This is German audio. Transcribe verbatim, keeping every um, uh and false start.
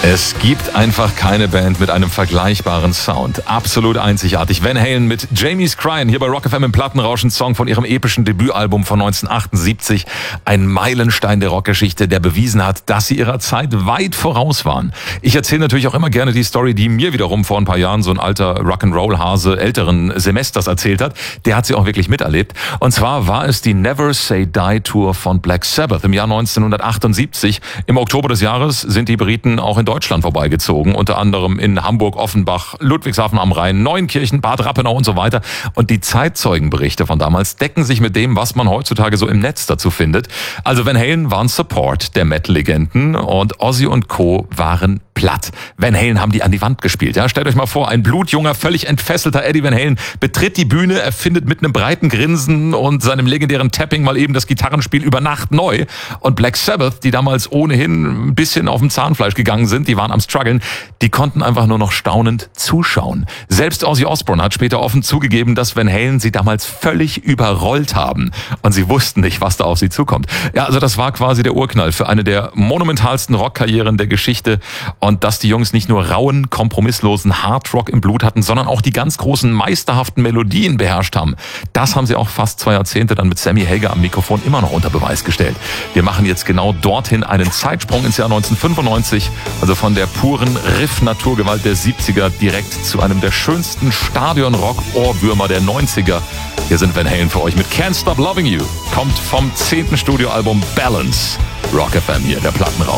Es gibt einfach keine Band mit einem vergleichbaren Sound. Absolut einzigartig. Van Halen mit Jamie's Crying hier bei Rock F M im Plattenrauschen, Song von ihrem epischen Debütalbum von neunzehnhundertachtundsiebzig. Ein Meilenstein der Rockgeschichte, der bewiesen hat, dass sie ihrer Zeit weit voraus waren. Ich erzähle natürlich auch immer gerne die Story, die mir wiederum vor ein paar Jahren so ein alter Rock'n'Roll-Hase älteren Semesters erzählt hat. Der hat sie auch wirklich miterlebt. Und zwar war es die Never Say Die Tour von Black Sabbath im Jahr neunzehnhundertachtundsiebzig. Im Oktober des Jahres sind die Briten auch in Deutschland vorbeigezogen, unter anderem in Hamburg, Offenbach, Ludwigshafen am Rhein, Neunkirchen, Bad Rappenau und so weiter. Und die Zeitzeugenberichte von damals decken sich mit dem, was man heutzutage so im Netz dazu findet. Also Van Halen waren Support der Metal-Legenden und Ozzy und Co. waren platt. Van Halen haben die an die Wand gespielt. Ja, stellt euch mal vor, ein blutjunger, völlig entfesselter Eddie Van Halen betritt die Bühne, erfindet mit einem breiten Grinsen und seinem legendären Tapping mal eben das Gitarrenspiel über Nacht neu. Und Black Sabbath, die damals ohnehin ein bisschen auf dem Zahnfleisch gegangen sind, die waren am struggeln, die konnten einfach nur noch staunend zuschauen. Selbst Ozzy Osbourne hat später offen zugegeben, dass Van Halen sie damals völlig überrollt haben. Und sie wussten nicht, was da auf sie zukommt. Ja, also das war quasi der Urknall für eine der monumentalsten Rockkarrieren der Geschichte. Und dass die Jungs nicht nur rauen, kompromisslosen Hardrock im Blut hatten, sondern auch die ganz großen, meisterhaften Melodien beherrscht haben. Das haben sie auch fast zwei Jahrzehnte dann mit Sammy Hagar am Mikrofon immer noch unter Beweis gestellt. Wir machen jetzt genau dorthin einen Zeitsprung ins Jahr neunzehnhundertfünfundneunzig, also von der puren Riff-Naturgewalt der siebziger direkt zu einem der schönsten Stadion-Rock-Ohrwürmer der neunziger. Hier sind Van Halen für euch mit Can't Stop Loving You. Kommt vom zehnten Studioalbum Balance. Rock F M hier, der Plattenrausch.